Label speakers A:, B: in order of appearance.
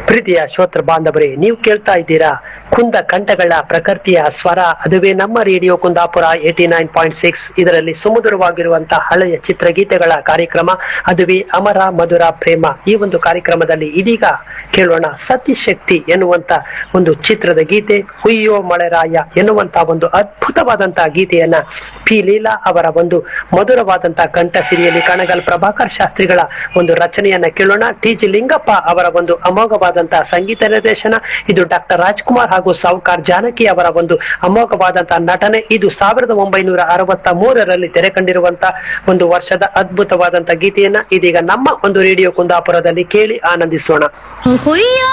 A: ಪ್ರೀತಿಯ ಶ್ರೋತೃ ಬಾಂಧವರೇ, ನೀವು ಕೇಳ್ತಾ ಇದ್ದೀರಾ ಕುಂದ ಕಂಠಗಳ ಪ್ರಕೃತಿಯ ಸ್ವರ. ಅದುವೇ ನಮ್ಮ ರೇಡಿಯೋ ಕುಂದಾಪುರ 89.6. ಇದರಲ್ಲಿ ಸುಮಧುರವಾಗಿರುವಂತಹ ಹಳೆಯ ಚಿತ್ರಗೀತೆಗಳ ಕಾರ್ಯಕ್ರಮ, ಅದುವೇ ಅಮರ ಮಧುರ ಪ್ರೇಮ. ಈ ಒಂದು ಕಾರ್ಯಕ್ರಮದಲ್ಲಿ ಇದೀಗ ಕೇಳೋಣ ಸತಿಶಕ್ತಿ ಎನ್ನುವಂತ ಒಂದು ಚಿತ್ರದ ಗೀತೆ. ಹುಯ್ಯೋ ಮಳೆರಾಯ ಎನ್ನುವಂತ ಒಂದು ಅದ್ಭುತವಾದಂತಹ ಗೀತೆಯನ್ನ ಪಿ ಲೀಲಾ ಅವರ ಒಂದು ಮಧುರವಾದಂತಹ ಕಂಠ ಸಿರಿಯಲ್ಲಿ ಕಣಗಲ್ ಪ್ರಭಾಕರ್ ಶಾಸ್ತ್ರಿಗಳ ಒಂದು ರಚನೆಯನ್ನ ಕೇಳೋಣ. ಟಿ ಜಿ ಲಿಂಗಪ್ಪ ಅವರ ಒಂದು ಅಮೋಘವಾದಂತಹ ಸಂಗೀತ ನಿರ್ದೇಶನ. ಇದು ಡಾಕ್ಟರ್ ರಾಜ್ಕುಮಾರ್ ಹಾಗೂ ಸಾವುಕಾರ್ ಜಾನಕಿ ಅವರ ಒಂದು ಅಮೋಘವಾದಂತಹ ನಟನೆ. ಇದು 1963ರಲ್ಲಿ ತೆರೆ ಕಂಡಿರುವಂತಹ ಒಂದು ವರ್ಷದ ಅದ್ಭುತವಾದಂತಹ ಗೀತೆಯನ್ನ ಇದೀಗ ನಮ್ಮ ಒಂದು ರೇಡಿಯೋ ಕುಂದಾಪುರದಲ್ಲಿ ಕೇಳಿ ಆನಂದಿಸೋಣ.